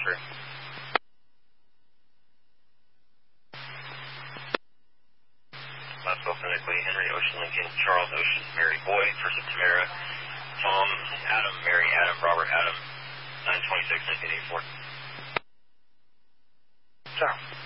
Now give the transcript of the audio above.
through. Maxwell, phonetically, Henry, Ocean, Lincoln, Charles, Ocean, Mary, Boy, First of Tamara, Tom, Adam, Mary, Adam, Robert, Adam, 9/26/1984. Ciao.